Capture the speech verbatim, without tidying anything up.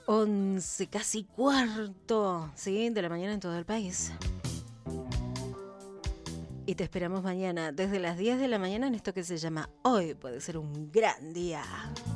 once, casi cuarto, ¿sí? De la mañana en todo el país. Y te esperamos mañana desde las diez de la mañana en esto que se llama Hoy puede ser un gran día.